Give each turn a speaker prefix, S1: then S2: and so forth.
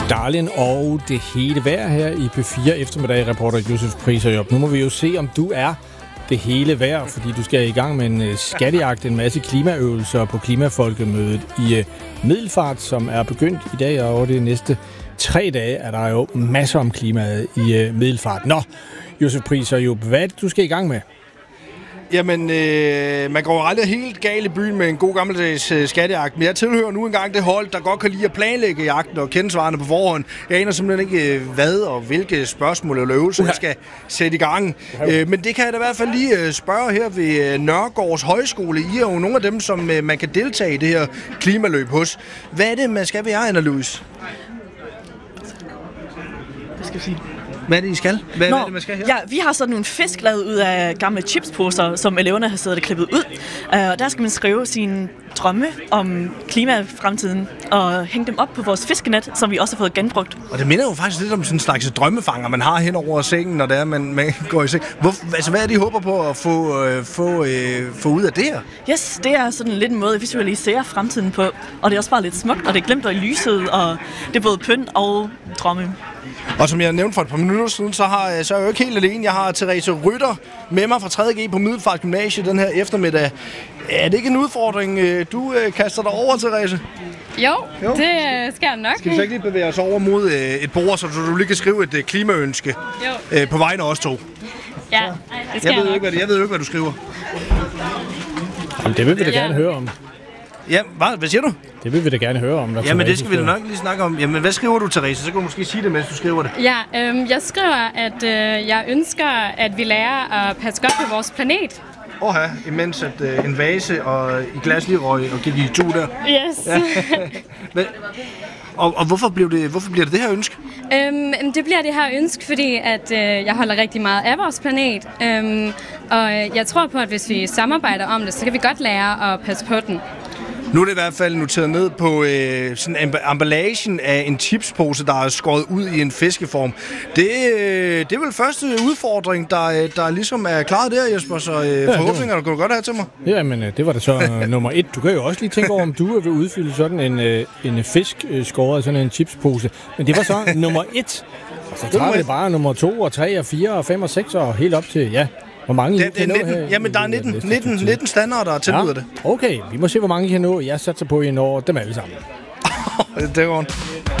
S1: Darlin og det hele vejr her i P4 eftermiddag, reporter Josef Priser. Nu må vi jo se, om du er det hele værd, fordi du skal i gang med en skattejagt, en masse klimaøvelser på Klimafolkemødet i Middelfart, som er begyndt i dag, og over de næste 3 dage er der jo masser om klimaet i Middelfart. Nå, Josef Priser, hvad er det, du skal i gang med?
S2: Jamen, man går jo aldrig helt galt i byen med en god gammeldags skattejagt, men jeg tilhører nu engang det hold, der godt kan lide at planlægge jagten og kende svarene på forhånd. Jeg aner simpelthen ikke, hvad og hvilke spørgsmål eller øvelser jeg skal sætte i gang. Men det kan jeg da i hvert fald lige spørge her ved Nørregårds Højskole. I er jo nogle af dem, som man kan deltage i det her klimaløb hos. Hvad er det, man skal ved jer, Anna Louise? Hvad skal jeg sige? Hvad er det, I skal? Hvad er det, man skal her?
S3: Ja, vi har sådan nogle fisk lavet ud af gamle chipsposer, som eleverne har siddet og klippet ud. Og der skal man skrive sine drømme om klimafremtiden og hænge dem op på vores fiskenet, som vi også har fået genbrugt.
S2: Og det minder jo faktisk lidt om sådan en slags drømmefanger, man har hen over sengen, når det er, man går i seng. Hvad er det, I håber på at få ud af det her?
S3: Yes, det er sådan lidt en måde at visualisere fremtiden på. Og det er også bare lidt smukt, og det glemter i lyset, og det er både pynt og drømme.
S2: Og som jeg nævnte for et par minutter siden, så er jeg jo ikke helt alene. Jeg har Therese Rytter med mig fra 3.G på Middelfart Gymnasiet den her eftermiddag. Er det ikke en udfordring, du kaster dig over, Therese?
S4: Jo, det skal jeg nok.
S2: Skal vi så ikke lige bevæge os over mod et bord, så du lige kan skrive et klimaønske på vegne af os to?
S4: Ja, det skal jeg nok.
S2: Jeg ved jo ikke, hvad du skriver.
S1: Jamen, det vil vi da gerne høre om.
S2: Ja, hvad siger du?
S1: Det vil vi da gerne høre om.
S2: Jamen, det skal vi da nok lige snakke om. Jamen, hvad skriver du, Therese? Så kan du måske sige det, mens du skriver det.
S4: Ja, jeg skriver, at jeg ønsker, at vi lærer at passe godt på vores planet.
S2: Imens at en vase og i glas lige røg og gik i tu der.
S4: Yes.
S2: Ja. Og hvorfor bliver det her ønske?
S4: Det bliver det her ønske, fordi at jeg holder rigtig meget af vores planet. Og jeg tror på, at hvis vi samarbejder om det, så kan vi godt lære at passe på den.
S2: Nu er det i hvert fald noteret ned på sådan emballagen af en chipspose, der er skåret ud i en fiskeform. Det er vel første udfordring, der ligesom er klaret der, Jesper, så forhåbninger kan du godt have til mig.
S1: Jamen, det var da så nummer 1. Du kan jo også lige tænke over, om du vil udfylde sådan en fisk skåret i sådan en chipspose. Men det var så nummer 1. Og så tager vi bare nummer 2 og 3 og 4 og 5 og 6 og helt op til, hvor mange I kan nå her?
S2: Jamen, der er 19 standarder, der tilbyder det.
S1: Okay, vi må se, hvor mange I kan nå. Jeg satser på, at I når dem alle sammen.
S2: Det går ondt.